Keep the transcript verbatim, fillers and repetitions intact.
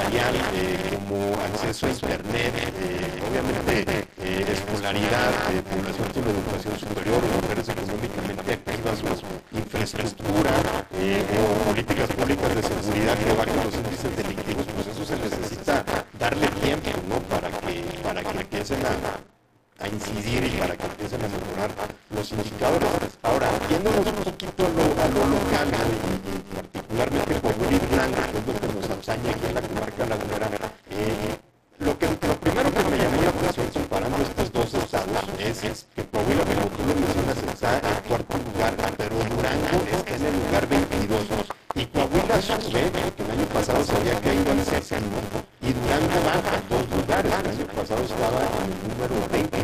salarial, eh, como acceso a internet, eh, obviamente eh, escolaridad, eh, población con educación superior, mujeres económicamente activas, o infraestructura, eh, o políticas públicas de seguridad que bajen los índices delictivos, pues eso se necesita darle tiempo, ¿no? Para que, para que empiecen a, a incidir y para que empiecen a mejorar los indicadores. Ahora, yéndonos un poquito a lo, a lo local, ¿no? y, y particularmente Coahuila y Durango, que es lo que nos atañe aquí en la comarca lagunera, eh, lo, que, lo primero que me llamó la atención comparando estos dos estados es, es que Coahuila, como tú lo mencionas, está en cuarto lugar, pero Durango está en el lugar veintidós. Y Coahuila sube, que el año pasado se había caído al séptimo, y Durango baja dos lugares. El año pasado estaba en el número veinte